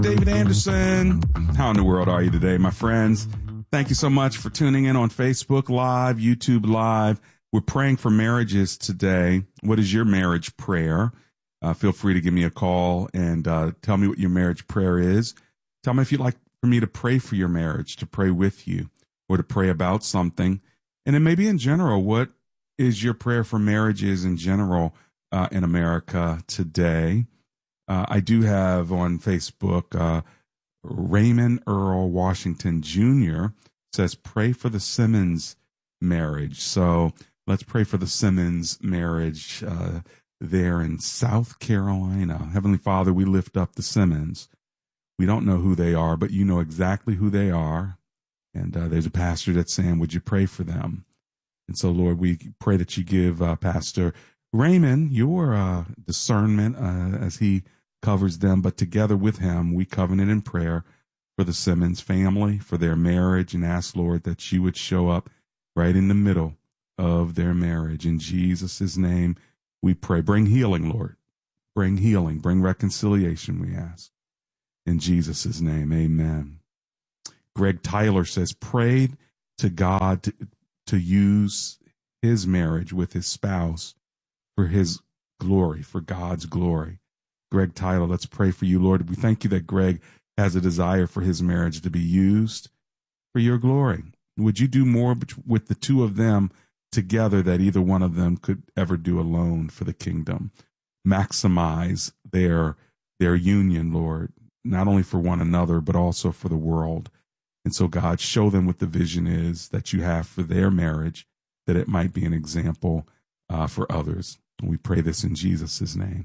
David Anderson. How in the world are you today, my friends? Thank you so much for tuning in on Facebook Live, YouTube Live. We're praying for marriages today. What is your marriage prayer? Feel free to give me a call and tell me what your marriage prayer is. Tell me if you'd like for me to pray for your marriage, to pray with you, or to pray about something. And then maybe in general, what is your prayer for marriages in general in America today? I do have on Facebook, Raymond Earl Washington Jr. says, pray for the Simmons marriage. So let's pray for the Simmons marriage there in South Carolina. Heavenly Father, we lift up the Simmons. We don't know who they are, but you know exactly who they are. And there's a pastor that's saying, would you pray for them? And so, Lord, we pray that you give Pastor Raymond your discernment as he covers them, but together with him, we covenant in prayer for the Simmons family, for their marriage, and ask, Lord, that you would show up right in the middle of their marriage. In Jesus' name, we pray. Bring healing, Lord. Bring healing. Bring reconciliation, we ask. In Jesus' name, amen. Greg Tyler says, prayed to God to use his marriage with his spouse for his glory, for God's glory. Greg Tyler, let's pray for you, Lord. We thank you that Greg has a desire for his marriage to be used for your glory. Would you do more with the two of them together that either one of them could ever do alone for the kingdom? Maximize their union, Lord, not only for one another, but also for the world. And so, God, show them what the vision is that you have for their marriage, that it might be an example for others. And we pray this in Jesus' name.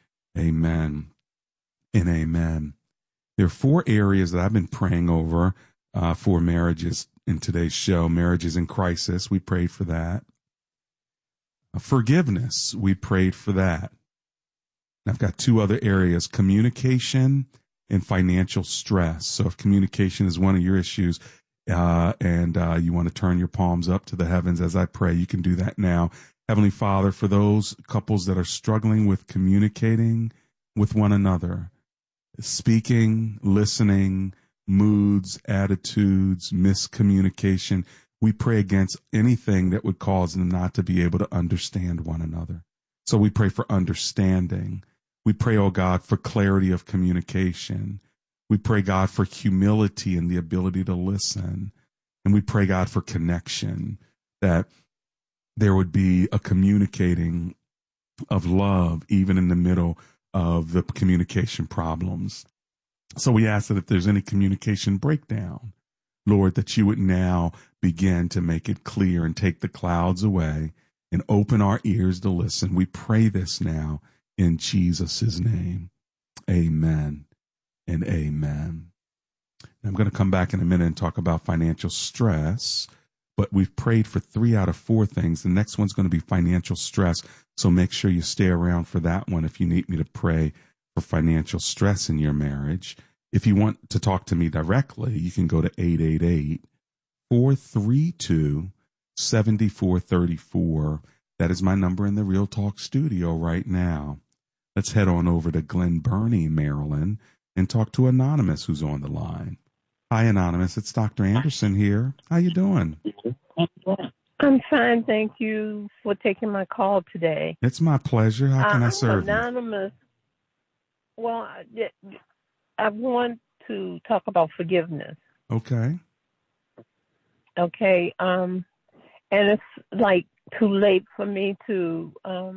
Amen and amen. There are 4 areas that I've been praying over for marriages in today's show. Marriages in crisis, we prayed for that. Forgiveness, we prayed for that. I've got 2 other areas, communication and financial stress. So if communication is one of your issues and you want to turn your palms up to the heavens as I pray, you can do that now. Heavenly Father, for those couples that are struggling with communicating with one another, speaking, listening, moods, attitudes, miscommunication, we pray against anything that would cause them not to be able to understand one another. So we pray for understanding. We pray, oh God, for clarity of communication. We pray, God, for humility and the ability to listen. And we pray, God, for connection, that there would be a communicating of love even in the middle of the communication problems. So we ask that if there's any communication breakdown, Lord, that you would now begin to make it clear and take the clouds away and open our ears to listen. We pray this now in Jesus' name. Amen and amen. I'm going to come back in a minute and talk about financial stress. But we've prayed for 3 out of 4 things. The next one's going to be financial stress. So make sure you stay around for that one if you need me to pray for financial stress in your marriage. If you want to talk to me directly, you can go to 888-432-7434. That is my number in the Real Talk studio right now. Let's head on over to Glen Burnie, Maryland, and talk to Anonymous, who's on the line. Hi, Anonymous. It's Dr. Anderson here. How you doing? I'm fine. Thank you for taking my call today. It's my pleasure. How can I serve you? Anonymous. Well, I want to talk about forgiveness. Okay. Okay. And it's like too late for me to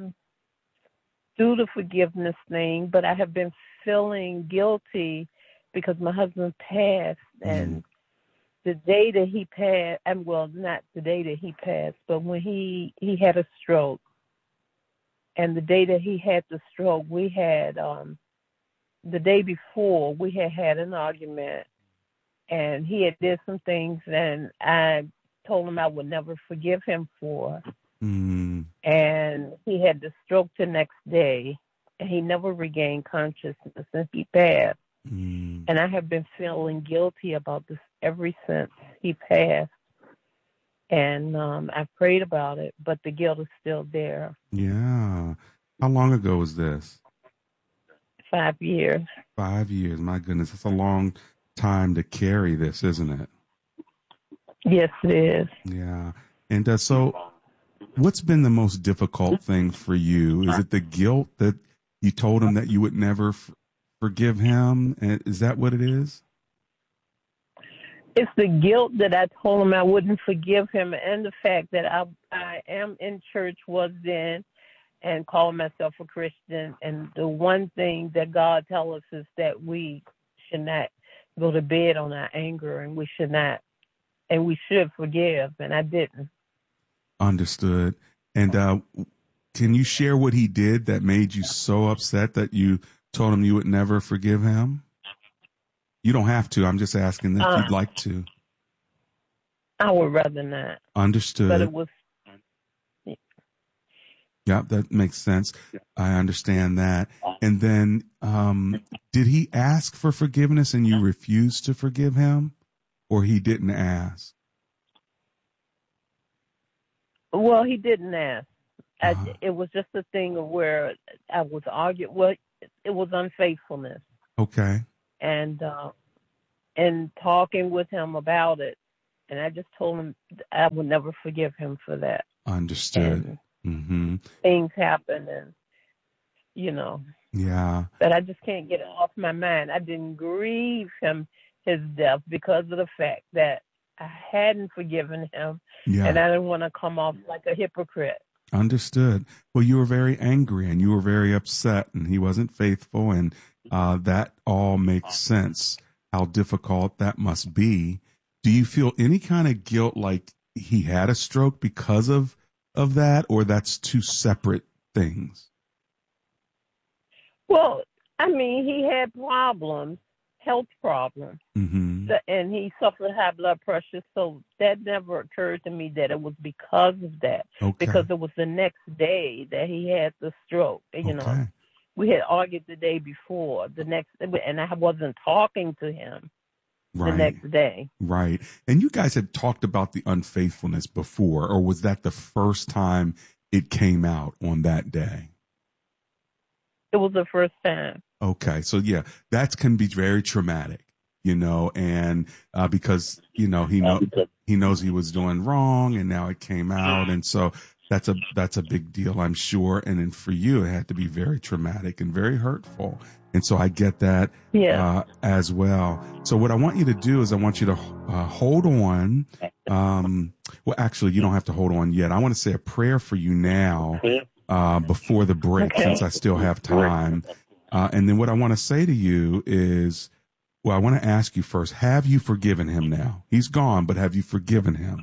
do the forgiveness thing, but I have been feeling guilty because my husband passed, and the day that he passed, and well, not the day that he passed, but when he had a stroke, and the day that he had the stroke, we had, the day before, we had an argument, and he had did some things, and I told him I would never forgive him for, and he had the stroke the next day, and he never regained consciousness, and he passed. And I have been feeling guilty about this ever since he passed. And I prayed about it, but the guilt is still there. Yeah. How long ago was this? 5 years. 5 years. My goodness. That's a long time to carry this, isn't it? Yes, it is. Yeah. And so what's been the most difficult thing for you? Is it the guilt that you told him that you would never forgive him? Is that what it is? It's the guilt that I told him I wouldn't forgive him, and the fact that I am in church, was in, and call myself a Christian. And the one thing that God tells us is that we should not go to bed on our anger, and we should forgive, and I didn't. Understood. And can you share what he did that made you so upset that you told him you would never forgive him? You don't have to. I'm just asking if you'd like to. I would rather not. Understood. But it was... Yeah, that makes sense. I understand that. And then did he ask for forgiveness and you refused to forgive him, or he didn't ask? Well, he didn't ask. It was just a thing of where I was arguing. Well, it was unfaithfulness. Okay. And talking with him about it, and I just told him I would never forgive him for that. Understood. Mm-hmm. Things happen, and yeah. But I just can't get it off my mind. I didn't grieve his death because of the fact that I hadn't forgiven him, and I didn't want to come off like a hypocrite. Understood. Well, you were very angry and you were very upset, and he wasn't faithful, and that all makes sense. How difficult that must be. Do you feel any kind of guilt, like he had a stroke because of that, or that's two separate things? Well, I mean, he had problems, health problems, mm-hmm. and he suffered high blood pressure, so that never occurred to me that it was because of that. Okay. Because it was the next day that he had the stroke, Okay. We had argued the day before, and I wasn't talking to him the next day. Right. And you guys had talked about the unfaithfulness before, or was that the first time it came out on that day? It was the first time. Okay. So yeah, that can be very traumatic, and because, he knows he was doing wrong, and now it came out. And so that's a big deal, I'm sure. And then for you, it had to be very traumatic and very hurtful. And so I get that as well. So what I want you to do is I want you to hold on. Well, actually, you don't have to hold on yet. I want to say a prayer for you now before the break, since I still have time. And then what I want to say to you is, I want to ask you first, have you forgiven him now? He's gone, but have you forgiven him?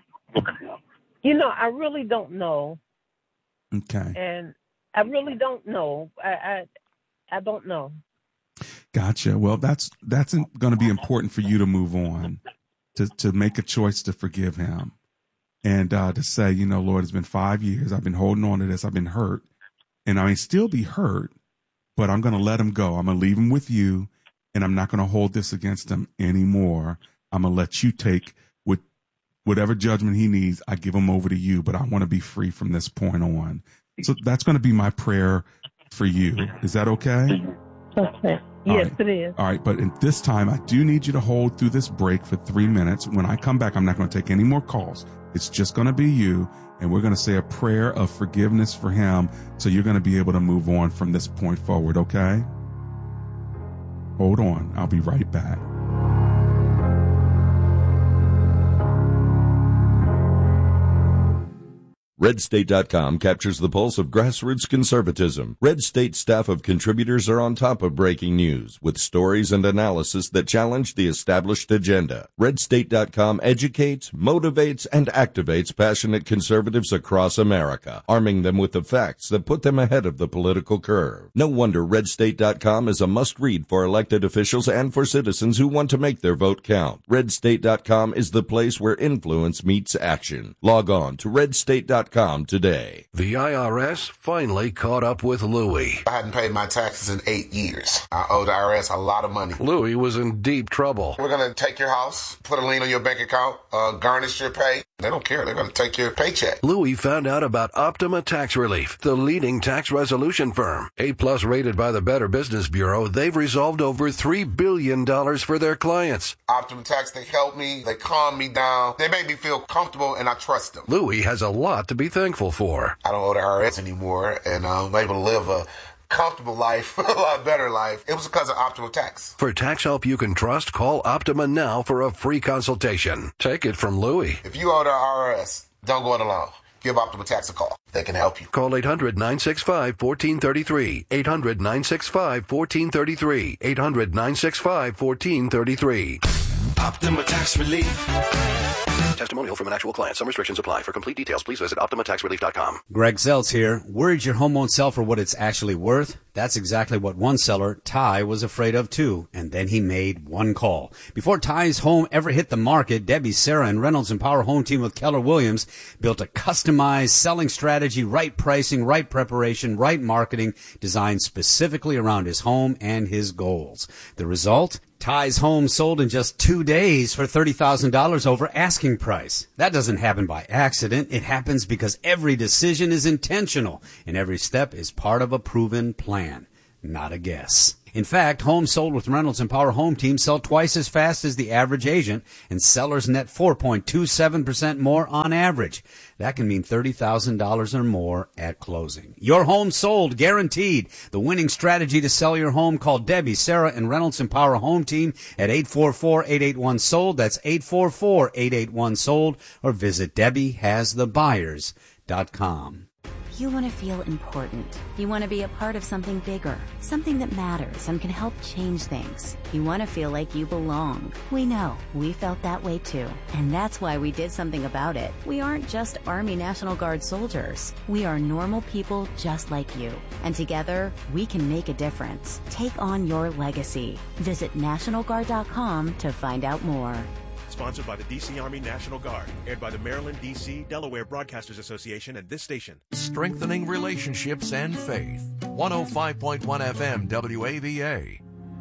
I really don't know. Okay. And I really don't know. I don't know. Gotcha. Well, that's going to be important for you to move on, to make a choice to forgive him, and to say, Lord, it's been 5 years. I've been holding on to this. I've been hurt, and I may still be hurt, but I'm going to let him go. I'm going to leave him with you, and I'm not going to hold this against him anymore. I'm going to let you take whatever judgment he needs. I give him over to you, but I want to be free from this point on. So that's going to be my prayer for you. Is that okay? Okay. Yes, it is. All right. But at this time, I do need you to hold through this break for 3 minutes. When I come back, I'm not going to take any more calls. It's just going to be you. And we're going to say a prayer of forgiveness for him. So you're going to be able to move on from this point forward. Okay? Hold on. I'll be right back. RedState.com captures the pulse of grassroots conservatism. Red State staff of contributors are on top of breaking news with stories and analysis that challenge the established agenda. RedState.com educates, motivates, and activates passionate conservatives across America, arming them with the facts that put them ahead of the political curve. No wonder RedState.com is a must-read for elected officials and for citizens who want to make their vote count. RedState.com is the place where influence meets action. Log on to RedState.com CapturesThePulse.com today. The IRS finally caught up with Louie. I hadn't paid my taxes in 8 years. I owe the IRS a lot of money. Louie was in deep trouble. We're going to take your house, put a lien on your bank account, garnish your pay. They don't care. They're going to take your paycheck. Louie found out about Optima Tax Relief, the leading tax resolution firm. A-plus rated by the Better Business Bureau, they've resolved over $3 billion for their clients. Optima Tax, they help me. They calm me down. They make me feel comfortable, and I trust them. Louie has a lot to be thankful for. I don't owe the IRS anymore, and I'm able to live a comfortable life, a lot better life. It was because of Optima Tax. For tax help you can trust, call Optima now for a free consultation. Take it from Louie. If you owe the IRS, don't go it alone. Give Optima Tax a call. They can help you. Call 800-965-1433. 800-965-1433. 800-965-1433. Optima Tax Relief. Testimonial from an actual client. Some restrictions apply. For complete details, please visit OptimaTaxRelief.com. Greg Zeltz here. Worried your home won't sell for what it's actually worth? That's exactly what one seller, Ty, was afraid of too. And then he made one call. Before Ty's home ever hit the market, Debbie, Sarah, and Reynolds and Power Home Team with Keller Williams built a customized selling strategy, right pricing, right preparation, right marketing, designed specifically around his home and his goals. The result? Ty's home sold in just 2 days for $30,000 over asking price. That doesn't happen by accident. It happens because every decision is intentional and every step is part of a proven plan, not a guess. In fact, homes sold with Reynolds and Power Home Team sell twice as fast as the average agent, and sellers net 4.27% more on average. That can mean $30,000 or more at closing. Your home sold, guaranteed. The winning strategy to sell your home. Call Debbie, Sarah, and Reynolds and Power Home Team at 844-881-SOLD. That's 844-881-SOLD. Or visit DebbieHasTheBuyers.com. You want to feel important. You want to be a part of something bigger, something that matters and can help change things. You want to feel like you belong. We know. We felt that way too. And that's why we did something about it. We aren't just Army National Guard soldiers. We are normal people just like you. And together, we can make a difference. Take on your legacy. Visit NationalGuard.com to find out more. Sponsored by the D.C. Army National Guard. Aired by the Maryland, D.C., Delaware Broadcasters Association and this station. Strengthening relationships and faith. 105.1 FM WAVA.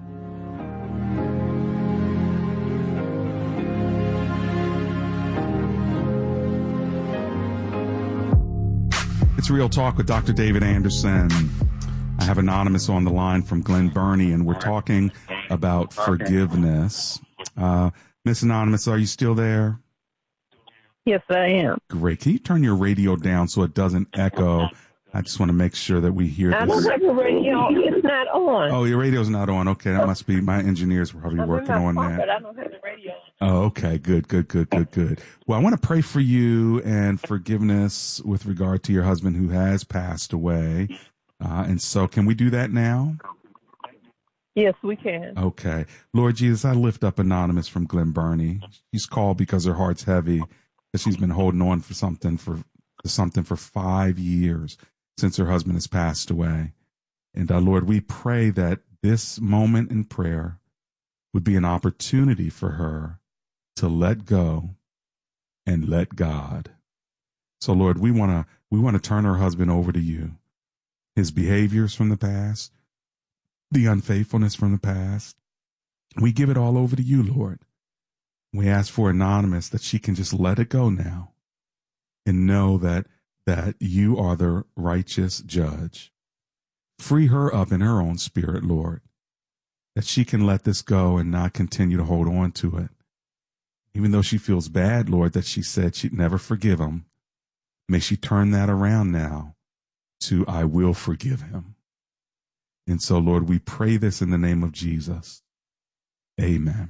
It's Real Talk with Dr. David Anderson. I have Anonymous on the line from Glen Burnie, and we're talking about forgiveness. Miss Anonymous, are you still there? Yes, I am. Great. Can you turn your radio down so it doesn't echo? I just want to make sure that we hear I this. don't have the radio. It's not on. Oh, your radio's not on. Okay, that must be my engineers probably working on that. But I don't have the radio. Oh, okay. Good. Well, I want to pray for you and forgiveness with regard to your husband who has passed away. And so can we do that now? Yes, we can. Okay. Lord Jesus, I lift up Anonymous from Glen Burnie. She's called because her heart's heavy, that she's been holding on for something for 5 years since her husband has passed away. And Lord, we pray that this moment in prayer would be an opportunity for her to let go and let God. So Lord, we want to turn her husband over to you. His behaviors from the past, the unfaithfulness from the past. We give it all over to you, Lord. We ask for Anonymous that she can just let it go now and know that you are the righteous judge. Free her up in her own spirit, Lord, that she can let this go and not continue to hold on to it. Even though she feels bad, Lord, that she said she'd never forgive him, may she turn that around now to I will forgive him. And so, Lord, we pray this in the name of Jesus. Amen.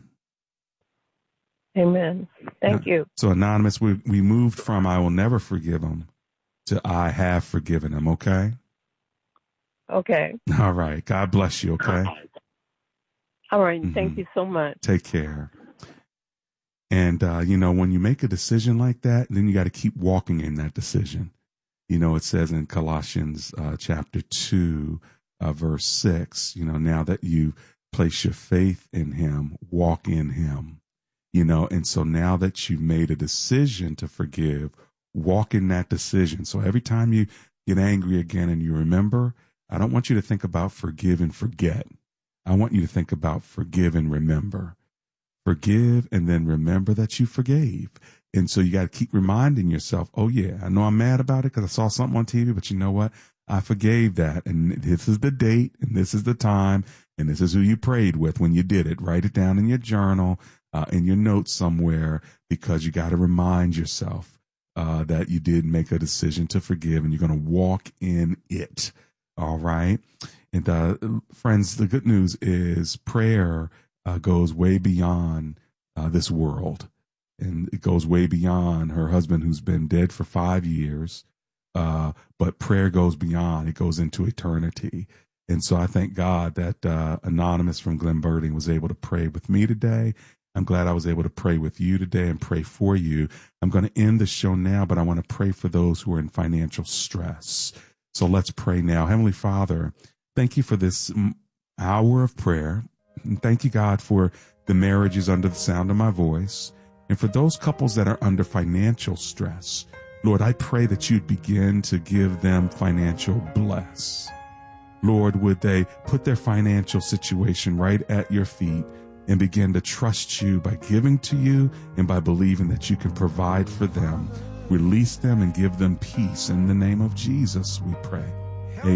Amen. Thank you. So, Anonymous, we moved from I will never forgive him to I have forgiven him, okay? Okay. All right. God bless you, okay? All right. Thank you so much. Take care. And, when you make a decision like that, then you got to keep walking in that decision. It says in Colossians chapter 2, verse 6, now that you place your faith in him, walk in him, and so now that you've made a decision to forgive, walk in that decision. So every time you get angry again and you remember, I don't want you to think about forgive and forget. I want you to think about forgive and remember. Forgive and then remember that you forgave. And so you got to keep reminding yourself, oh yeah, I know I'm mad about it because I saw something on TV, but you know what? I forgave that. And this is the date and this is the time and this is who you prayed with when you did it. Write it down in your journal, in your notes somewhere, because you got to remind yourself that you did make a decision to forgive and you're going to walk in it. All right. And friends, the good news is prayer goes way beyond this world. And it goes way beyond her husband who's been dead for 5 years. But prayer goes beyond. It goes into eternity. And so I thank God that Anonymous from Glen Burting was able to pray with me today. I'm glad I was able to pray with you today and pray for you. I'm going to end the show now, but I want to pray for those who are in financial stress. So let's pray now. Heavenly Father, thank you for this hour of prayer. And thank you, God, for the marriages under the sound of my voice. And for those couples that are under financial stress, Lord, I pray that you'd begin to give them financial bless. Lord, would they put their financial situation right at your feet and begin to trust you by giving to you and by believing that you can provide for them. Release them and give them peace. In the name of Jesus, we pray.